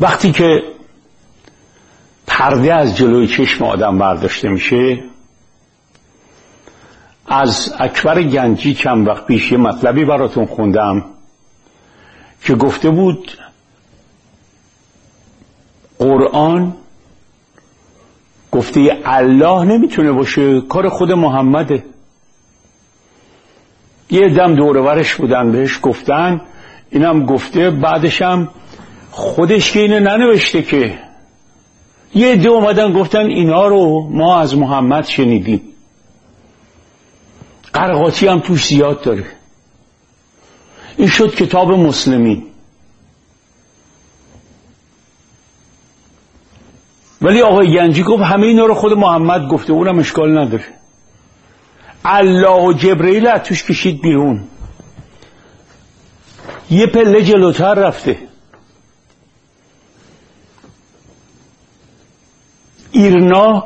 وقتی که پرده از جلوی چشم آدم برداشته میشه، از اکبر گنجی چند وقت پیش یه مطلبی براتون خوندم که گفته بود قرآن گفته الله نمیتونه باشه، کار خود محمده. یه دم دورورش بودن بهش گفتن اینم گفته، بعدش هم خودش که اینو ننوشته که. یه عده اومدن گفتن اینا رو ما از محمد شنیدیم. قرقاتی هم توش زیاد داره. این شد کتاب مسلمین. ولی آقای گنجی گفت همه اینا رو خود محمد گفته، اونم اشکال نداره. الله و جبرئیل از توش کشید بیرون، یه پله جلوتر رفته. ایرنا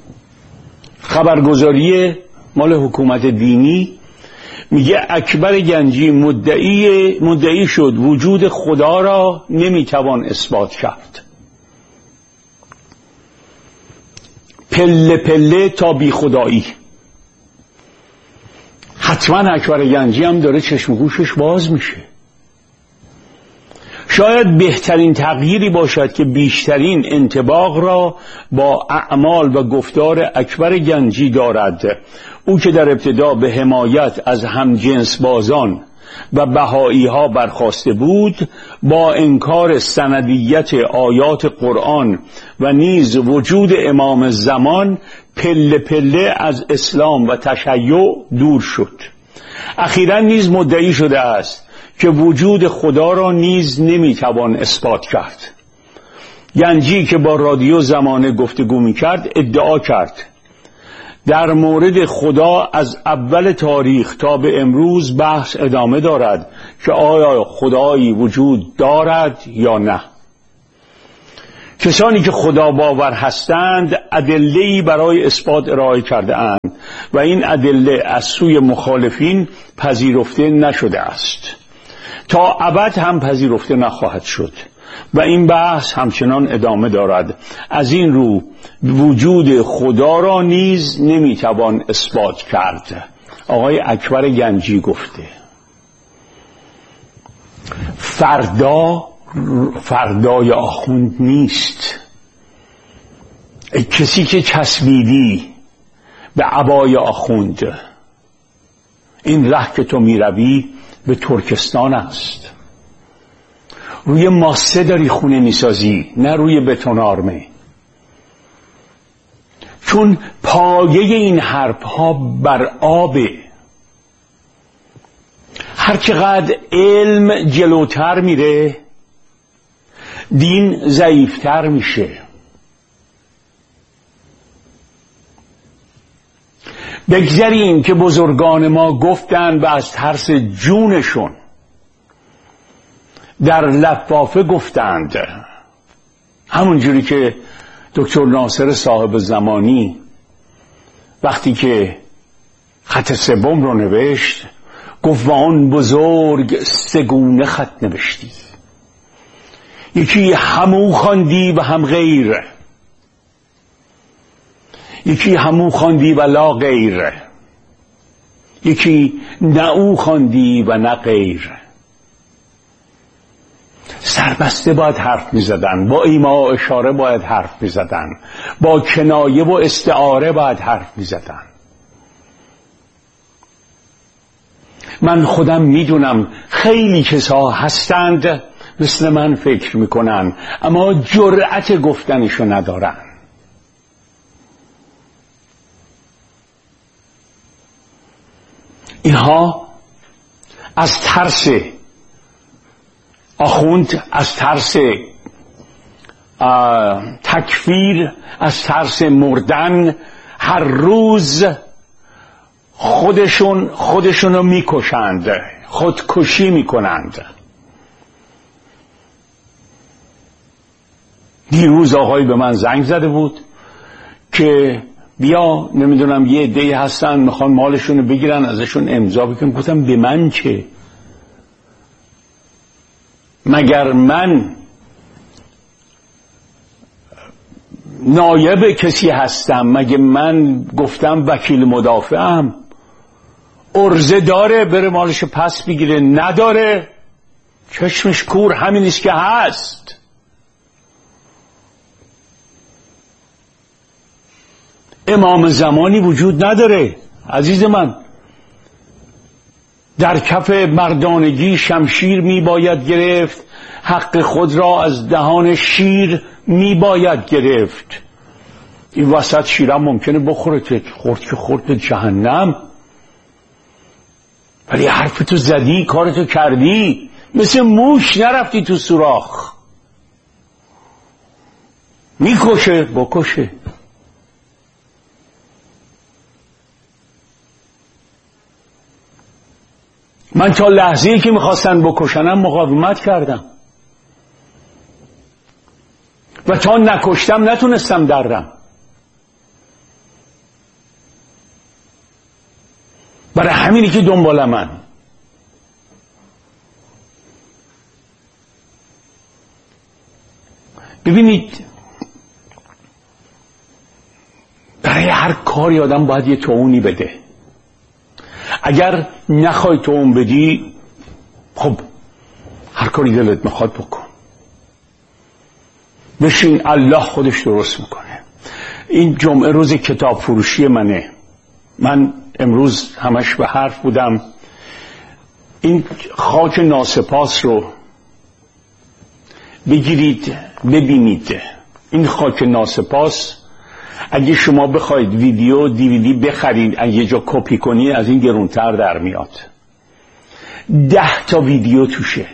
خبرگزاری مال حکومت دینی میگه اکبر گنجی مدعی شد وجود خدا را نمیتوان اثبات کرد. پله پله تا بی خدایی. حتما اکبر گنجی هم داره چشم و گوشش باز میشه. شاید بهترین تغییری باشد که بیشترین انطباق را با اعمال و گفتار اکبر گنجی دارد. او که در ابتدا به حمایت از همجنس بازان و بهایی ها برخاسته بود، با انکار سندیت آیات قرآن و نیز وجود امام زمان پله پله از اسلام و تشیع دور شد. اخیراً نیز مدعی شده است که وجود خدا را نیز نمیتوان اثبات کرد. گنجی که با رادیو زمانه گفتگو میکرد ادعا کرد در مورد خدا از اول تاریخ تا به امروز بحث ادامه دارد که آیا خدایی وجود دارد یا نه. کسانی که خدا باور هستند ادله‌ای برای اثبات ارائه کرده اند و این ادله از سوی مخالفین پذیرفته نشده است، تا ابد هم پذیرفته نخواهد شد و این بحث همچنان ادامه دارد. از این رو وجود خدا را نیز نمیتوان اثبات کرد. آقای اکبر گنجی گفته فردای آخوند نیست. کسی که چسبیدی به عبای آخوند، این ره که تو میروی به ترکستان است. روی ماسه داری خونه میسازی، نه روی بتونارمه. چون پایه این حرف ها بر آبه. هر چقدر علم جلوتر میره دین ضعیفتر میشه. بگذاریم که بزرگان ما گفتن و از ترس جونشون در لفافه گفتند، همون جوری که دکتر ناصر صاحب زمانی وقتی که خط سوم رو نوشت گفت و آن بزرگ سگونه خط نوشتی، یکی همو خواندی و هم غیر، یکی همو خواندی و لا غیر، یکی نه او خواندی و نه غیر. سربسته باید حرف می زدن، با ایما و اشاره باید حرف می زدن، با کنایه و استعاره باید حرف می زدن. من خودم می دونم خیلی کسا هستند مثل من فکر می کنن اما جرأت گفتنشو ندارن. اینها از ترس آخوند، از ترس تکفیر، از ترس مردن هر روز خودشونو میکشند، خودکشی میکنند. دیروز آقایی به من زنگ زده بود که بیا نمیدونم یه عده‌ای هستن میخوان مالشونو بگیرن ازشون امضا بکنم. گفتم به من چه؟ مگر من نایب کسی هستم؟ مگه من گفتم وکیل مدافعم؟ عرضه داره بره مالش پس بگیره؟ نداره، چشمش کور، همینیست که هست. امام زمانی وجود نداره عزیز من. در کف مردانگی شمشیر می باید گرفت، حق خود را از دهان شیر می باید گرفت. این وسط شیرم ممکنه بخورت، خورد که خورد جهنم. ولی حرفتو زدی، کارتو کردی، مثل موش نرفتی تو سوراخ. میکشه بکشه. من تا لحظه‌ای که میخواستن بکشنم مقاومت کردم و تا نکشتم نتونستم درم. برای همینی که دنبال من. ببینید، برای هر کاری آدم باید یه توانی بده. اگر نخوای توان بدی، خب هر کاری دلت میخواد بکن، بشین، الله خودش درست میکنه. این جمعه روز کتاب فروشی منه. من امروز همش به حرف بودم. این خاک ناسپاس رو بگیرید ببینید. این خاک ناسپاس اگه شما بخواید ویدیو دیویدی بخرید، اگه یه جا کپی کنی، از این گرونتر در میاد. 10 تا ویدیو توشه،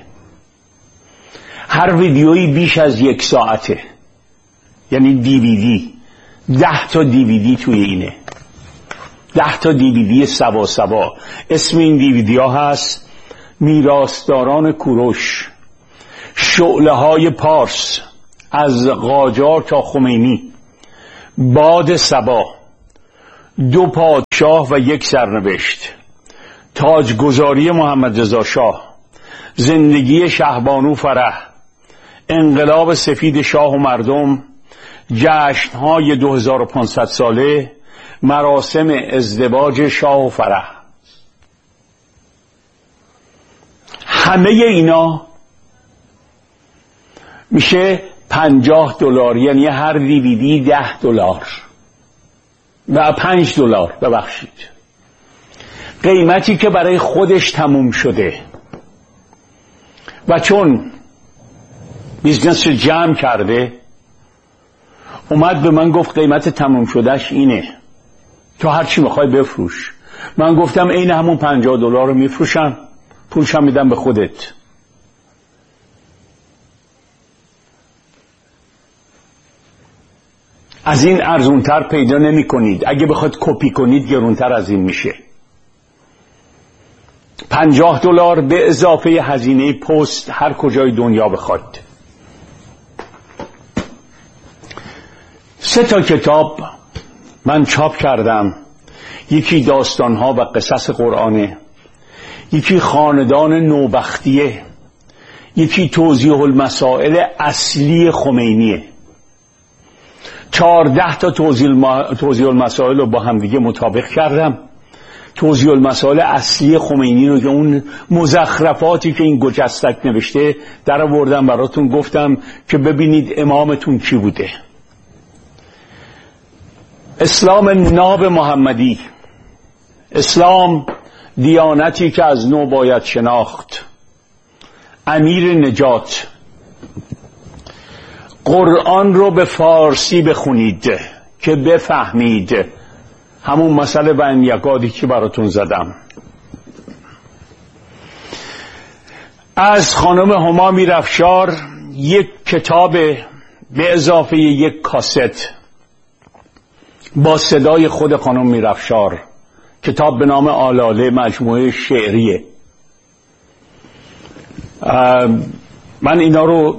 هر ویدیویی بیش از 1 ساعته، یعنی دیویدی. 10 تا دیویدی توی اینه، 10 تا دیویدی سوا. اسم این دیویدی ها هست میراثداران کوروش، شعله های پارس، از قاجار تا خمینی، باد صبا، 2 پادشاه و 1 سرنوشت، تاجگذاری محمد رضا شاه، زندگی شهبانو فرح، انقلاب سفید شاه و مردم، جشنهای 2500 ساله، مراسم ازدواج شاه و فرح. همه اینا میشه $50، یعنی هر دیویدی $10 و $5 ببخشید. قیمتی که برای خودش تموم شده و چون بیزنس رو جمع کرده، اومد به من گفت قیمت تموم شدهش اینه، تو هر چی میخوای بفروش. من گفتم این همون $50 رو میفروشم، پولشم میدم به خودت. از این ارزونتر پیدا نمی کنید. اگه بخواید کپی کنید گرونتر از این میشه. $50 به اضافه هزینه پست هر کجای دنیا بخواید. 3 تا کتاب من چاپ کردم. یکی داستانها و قصص قرآنه، یکی خاندان نوبختیه، یکی توضیح المسائل اصلی خمینیه. 14 تا توضیح المسائل رو با هم دیگه مطابق کردم. توضیح المسائل اصلی خمینی رو که اون مزخرفاتی که این گجستک نوشته در آوردم براتون، گفتم که ببینید امامتون کی بوده. اسلام ناب محمدی، اسلام دیانتی که از نو باید شناخت، امیر نجات. قرآن رو به فارسی بخونید که بفهمید. همون مسئله و انیقادی که براتون زدم. از خانم هما میرافشار 1 کتاب به اضافه 1 کاست با صدای خود خانم میرافشار، کتاب به نام آلاله، مجموعه شعریه. من اینا رو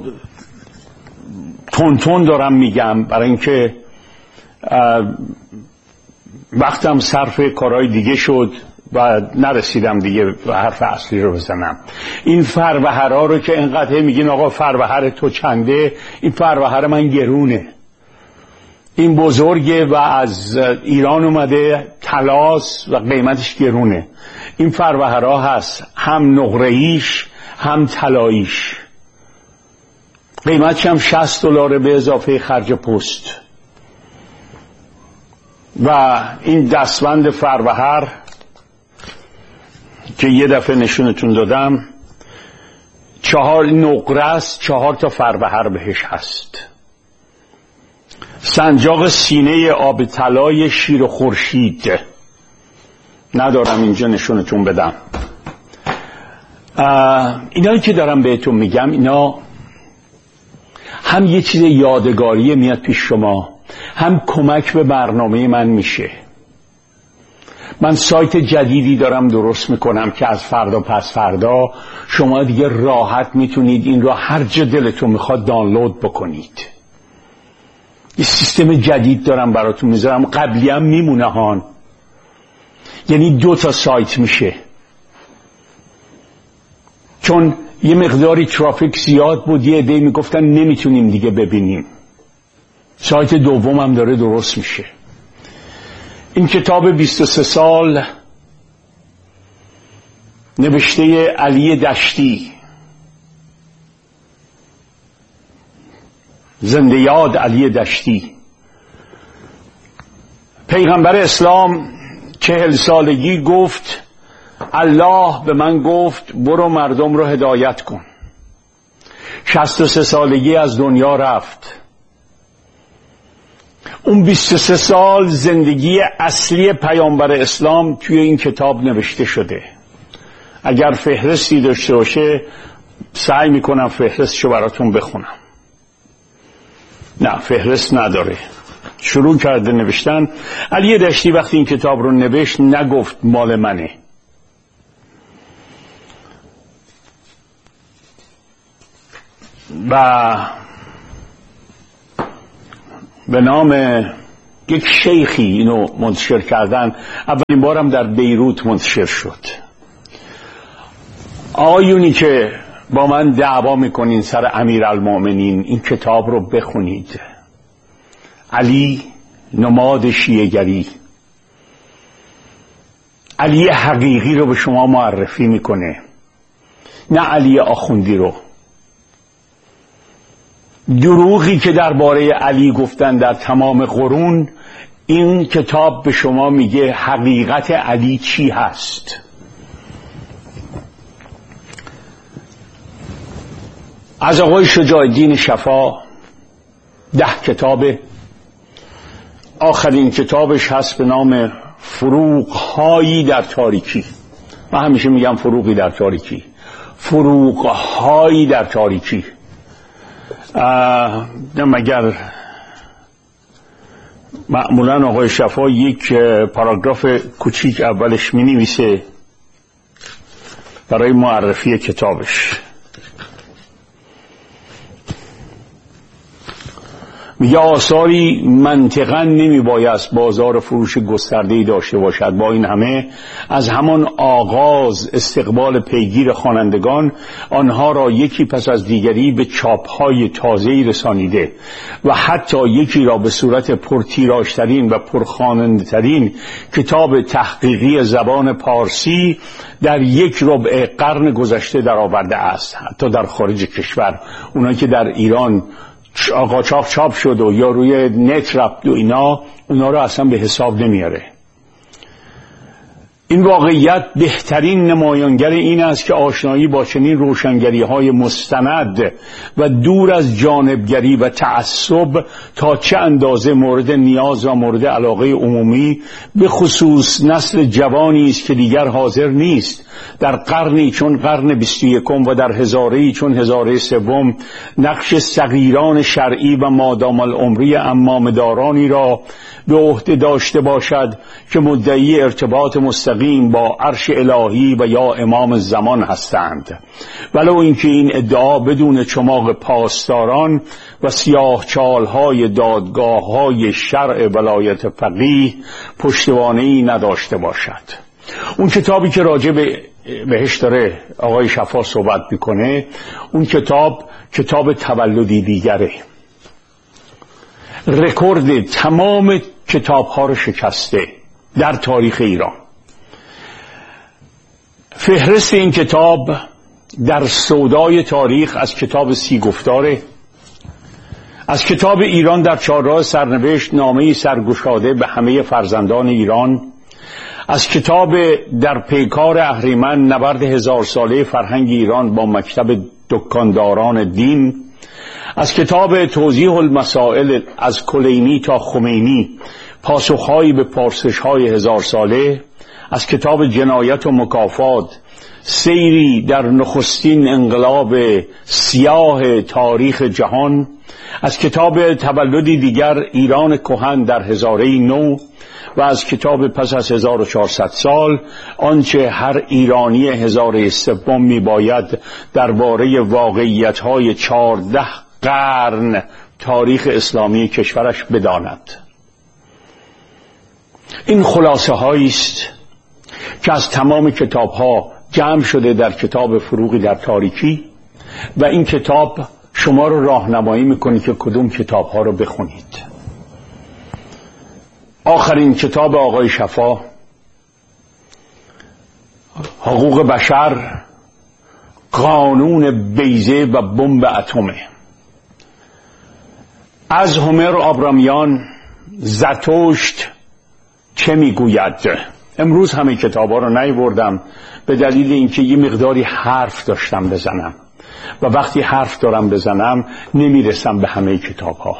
تون دارم میگم برای اینکه وقتم صرف کارهای دیگه شد و نرسیدم دیگه حرف اصلی رو بزنم. این فروهرها رو که اینقدر میگین آقا فروهر تو چنده، این فروهر من گرونه. این بزرگه و از ایران اومده، طلاست و قیمتش گرونه. این فروهرها هست، هم نقره‌ایش هم طلاییش، قیمتش هم $60 به اضافه خرج پست. و این دستبند فروهر که یه دفعه نشونتون دادم، 4 نقره است، 4 تا فروهر بهش هست. سنجاق سینه آب طلای شیر و خورشید، ندارم اینجا نشونتون بدم. اینایی که دارم بهتون میگم، اینا هم یه چیز یادگاری میاد پیش شما، هم کمک به برنامه من میشه. من سایت جدیدی دارم درست میکنم که از فردا پس فردا شما دیگه راحت میتونید این رو هر جا دلتون میخواد دانلود بکنید. یه سیستم جدید دارم براتون میذارم، قبلی هم میمونه هان، یعنی 2 تا سایت میشه، چون یه مقداری ترافیک زیاد بود، یه عده‌ای میگفتن نمیتونیم دیگه ببینیم. سایت دوم هم داره درست میشه. این کتاب 23 سال نوشته علی دشتی، زنده یاد علی دشتی. پیغمبر اسلام 40 سالگی گفت الله به من گفت برو مردم رو هدایت کن. 63 سالگی از دنیا رفت. اون 23 سال زندگی اصلی پیامبر اسلام توی این کتاب نوشته شده. اگر فهرستی داشته باشه سعی میکنم فهرستشو براتون بخونم. نه، فهرست نداره. شروع کرده نوشتن. علی دشتی وقتی این کتاب رو نوشت نگفت مال منه، و به نام یک شیخی اینو منتشر کردن. اولین بارم در بیروت منتشر شد. آقایونی که با من دعوا میکنین سر امیرالمومنین، این کتاب رو بخونید. علی نماد شیعه‌گری، علی حقیقی رو به شما معرفی میکنه، نه علی آخوندی رو. دروغی که درباره علی گفتن در تمام قرون، این کتاب به شما میگه حقیقت علی چی هست. از آقای شجاع الدین شفا 10 کتابه. آخرین کتابش هست به نام فروغ‌هایی در تاریکی. من همیشه میگم فروغی در تاریکی، فروغ‌هایی در تاریکی. مگر معمولا آقای شفا یک پاراگراف کوچیک اولش می نویسه برای معرفی کتابش. میگه آثاری منطقاً نمی بایست بازار فروش گسترده‌ای داشته باشد. با این همه از همان آغاز استقبال پیگیر خوانندگان آنها را یکی پس از دیگری به چاپ‌های تازه‌ای رسانیده و حتی یکی را به صورت پرتیراژترین و پرخواننده‌ترین کتاب تحقیقی زبان پارسی در 1/4 قرن گذشته درآورده است. حتی در خارج کشور، اونایی که در ایران قاچاق چاپ شد و یا روی نت رفت و اونا رو اصلا به حساب نمیاره. این واقعیت بهترین نمایانگر این است که آشنایی با چنین روشنگری‌های مستند و دور از جانبگری و تعصب تا چه اندازه مورد نیاز و مورد علاقه عمومی به خصوص نسل جوانی است که دیگر حاضر نیست در قرنی چون قرن 21 و در هزاره‌ای چون هزاره سوم نقش صغیران شرعی و مادام العمری عمامه‌دارانی را به عهده داشته باشد که مدعی ارتباط مستقیم با عرش الهی و یا امام زمان هستند، ولو اینکه این ادعا بدون چماق پاسداران و سیاه چالهای دادگاه‌های شرع ولایت فقیه پشتوانه‌ای نداشته باشد. اون کتابی که راجع بهش داره آقای شفا صحبت میکنه، اون کتاب تولدی دیگره. رکورد تمام کتاب‌ها رو شکسته در تاریخ ایران. فهرست این کتاب در سودای تاریخ از کتاب 30 گفتاره، از کتاب ایران در چهارراه سرنوشت نامه‌ای سرگشاده به همه فرزندان ایران، از کتاب در پیکار اهریمن نبرد 1000 ساله فرهنگ ایران با مکتب دکانداران دین، از کتاب توضیح المسائل از کلینی تا خمینی پاسخهایی به پرسش‌های 1000 ساله، از کتاب جنایت و مکافات سیری در نخستین انقلاب سیاه تاریخ جهان، از کتاب تولدی دیگر ایران کهن در هزاره نو و از کتاب پس از 1400 سال آنچه هر ایرانی هزاره سوم میباید درباره واقعیت‌های 14 قرن تاریخ اسلامی کشورش بداند. این خلاصه هایی است که از تمام کتاب ها جمع شده در کتاب فروغی در تاریکی و این کتاب شما رو راهنمایی میکنه که کدوم کتاب ها رو بخونید. آخرین کتاب آقای شفا حقوق بشر، قانون بیضه و بمب اتمه، از هومر آبرامیان زرتشت چه میگوید. امروز همه کتابا رو نیاوردم به دلیل اینکه یه مقداری حرف داشتم بزنم و وقتی حرف دارم بزنم نمیرسم به همه کتابها.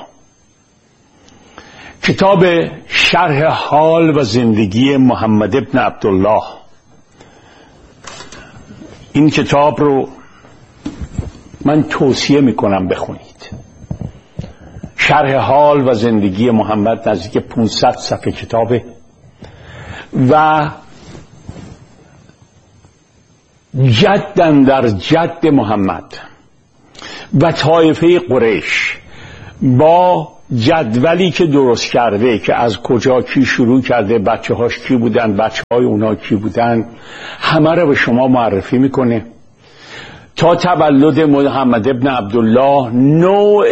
کتاب شرح حال و زندگی محمد ابن عبدالله، این کتاب رو من توصیه میکنم بخونید. شرح حال و زندگی محمد نزدیک 500 صفحه کتابه و جدن در جد محمد و طایفه قریش با جدولی که درست کرده که از کجا کی شروع کرده، بچه هاش کی بودن، بچه های اونا کی بودن، همه رو به شما معرفی میکنه تا تولد محمد ابن عبدالله. نوع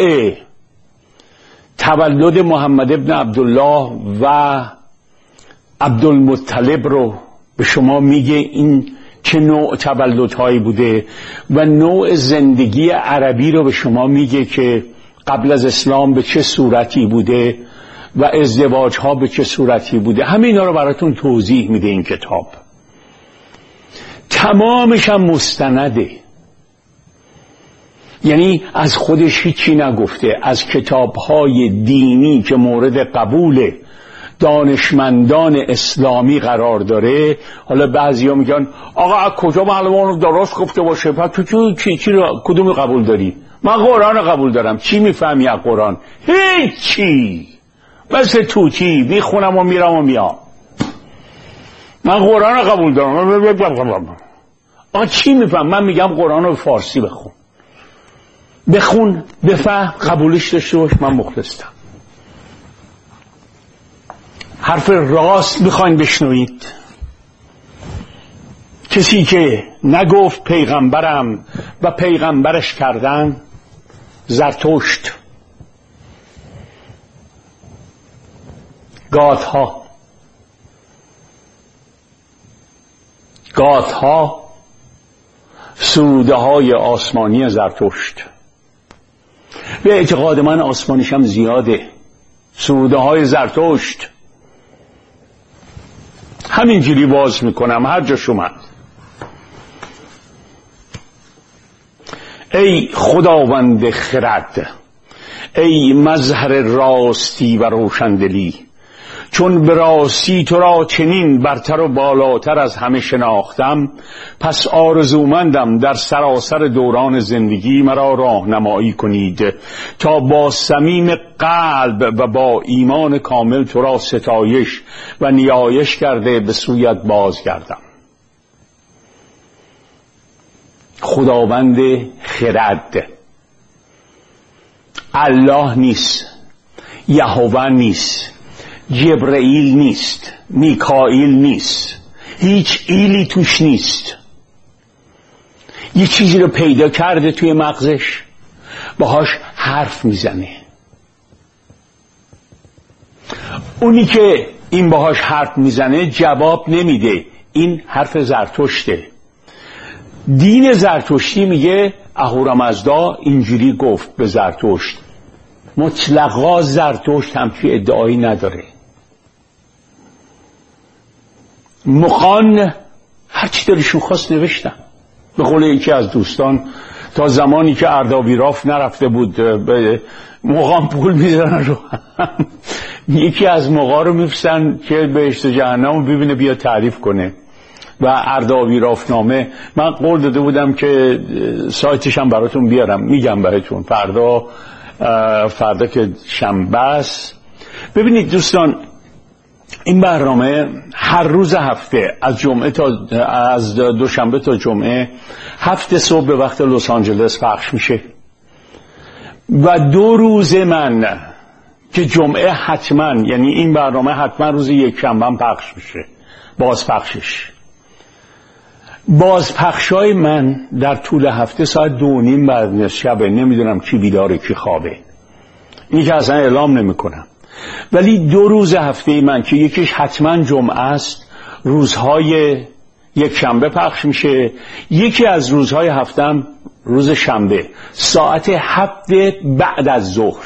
تولد محمد ابن عبدالله و عبدالمطلب رو به شما میگه این چه نوع تولدهایی بوده و نوع زندگی عربی رو به شما میگه که قبل از اسلام به چه صورتی بوده و ازدواج ها به چه صورتی بوده. همه اینا رو براتون توضیح میده این کتاب. تمامش هم مستنده، یعنی از خودش هیچی نگفته. از کتاب های دینی که مورد قبول دانشمندان اسلامی قرار داره. حالا بعضیا میگن آقا از کجا معلومه اونو درست گفته باشه؟ پس تو چی رو کدوم قبول داری؟ من قرآن رو قبول دارم. چی میفهمی از قرآن؟ هیچی، مثل توتی میخونم و میرم و میام. من قرآن رو قبول دارم. آقا چی میفهم؟ من میگم قرآن رو فارسی بخون بفهم، قبولش داشته باش، من مخلصم. حرف راست میخواین بشنوید. کسی که نگفت پیغمبرم و پیغمبرش کردن زرتشت. گاتها سروده های آسمانی زرتشت. به اعتقاد من آسمانیش هم زیاده. سروده های زرتشت همینجوری باز میکنم هر جا شما. ای خداوند خرد، ای مظهر راستی و روشندلی، چون به راستی تو را چنین برتر و بالاتر از همه شناختم، پس آرزومندم در سراسر دوران زندگی مرا راهنمایی کنید تا با صمیم قلب و با ایمان کامل تو را ستایش و نیایش کرده به سویت بازگردم. خداوند خرد الله نیست، یهوه نیست، جبرئیل نیست، میکائیل نیست، هیچ ایلی توش نیست. یه چیزی رو پیدا کرده توی مغزش، باهاش حرف میزنه. اونی که این باهاش حرف میزنه جواب نمیده. این حرف زرتشته. دین زرتشتی میگه اهورامزدا اینجوری گفت به زرتشت. مطلقا زرتشت همچی ادعایی نداره. مخان هرچی دلشون خواست نوشتن. به قول یکی از دوستان تا زمانی که اردابیراف نرفته بود به مقام پول میذارن رو هم. یکی از مقا رو میفرستن که بهشت و جهنم رو ببینه بیا تعریف کنه و اردابیراف نامه. من قول داده بودم که سایتش هم براتون بیارم، میگم بهتون فردا که شنبه است. ببینید دوستان، این برنامه هر روز هفته از دوشنبه تا جمعه 7 صبح به وقت لس آنجلس پخش میشه و 2 روز من که جمعه حتما، یعنی این برنامه حتما روز یکشنبه هم پخش میشه. بازپخشای من در طول هفته ساعت 2:30 بعد شبه. نمیدونم کی بیداره کی خوابه، این که اصلا اعلام نمیکنم. ولی 2 روز هفته من که یکیش حتما جمعه است، روزهای یک شنبه پخش میشه. یکی از روزهای هفتم روز شنبه ساعت 7 بعد از ظهر.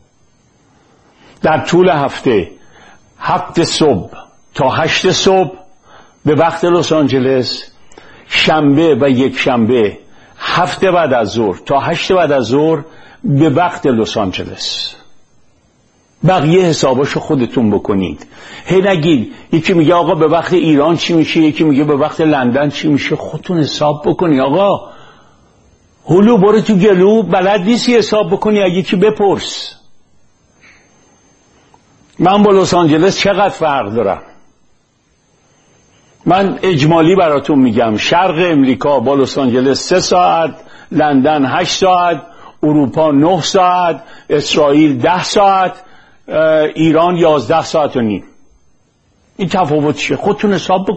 در طول هفته 7 صبح تا 8 صبح به وقت لس آنجلس، شنبه و یک شنبه 7 بعد از ظهر تا 8 بعد از ظهر به وقت لس آنجلس. بقیه حساباشو خودتون بکنید. هی نگید یکی میگه آقا به وقت ایران چی میشه، یکی میگه به وقت لندن چی میشه. خودتون حساب بکنی. آقا هلو برو تو گلو، بلد نیستی حساب بکنی، اگه یکی بپرس. من با لس آنجلس چقدر فرق دارم؟ من اجمالی براتون میگم. شرق امریکا با لس آنجلس 3 ساعت، لندن 8 ساعت، اروپا 9 ساعت، اسرائیل 10 ساعت، ایران 11 ساعت و نیم. این تفاوت چیه؟ خودتون حساب بکنید.